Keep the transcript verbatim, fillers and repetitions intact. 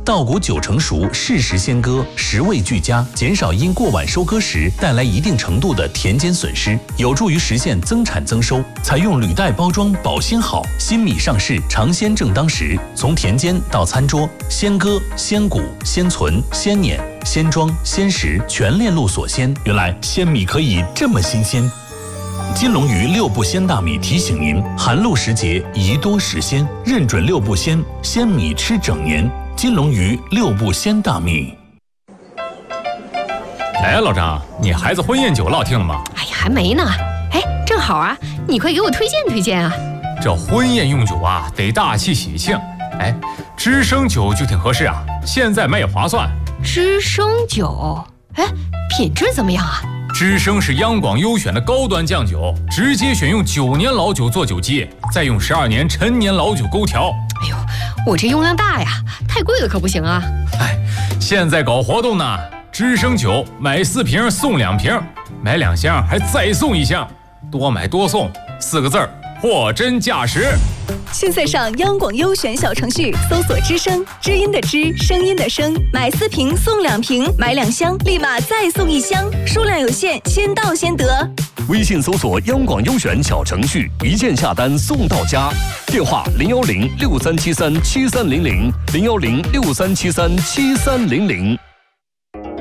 稻谷九成熟，适时鲜割，食味俱佳，减少因过晚收割时带来一定程度的田间损失，有助于实现增产增收。采用履带包装，保鲜好。新米上市，尝鲜正当时。从田间到餐桌，鲜割、鲜谷、鲜存、鲜碾、鲜装、鲜食，全链路锁鲜。原来鲜米可以这么新鲜。金龙鱼六步鲜大米提醒您：寒露时节宜多食鲜，认准六步鲜，鲜米吃整年。金龙鱼六步鲜大米。 哎，老张，你孩子婚宴酒落听了吗？ 哎呀，还没呢。哎，正好啊，你快给我推荐推荐啊！ 这婚宴用酒啊，得大气喜庆。哎，知生酒就挺合适啊，现在卖也划算。 知生酒，哎，品质怎么样啊？ 知生是央广优选的高端酱酒，直接选用九年老酒做酒基，再用十二年陈年老酒勾调。 哎呦，我这用量大呀，太贵了可不行啊！ 哎，现在搞活动呢，知生酒买四瓶送两瓶，买两箱还再送一箱，多买多送，四个字儿，货真价实。 现在上央广优选小程序搜索知声，知音的知，声音的声，买四瓶送两瓶，买两箱立马再送一箱，数量有限，先到先得。 微信搜索央广优选小程序，一键下单送到家。电话零幺零六三七三七三零零零幺零六三七三七三零零。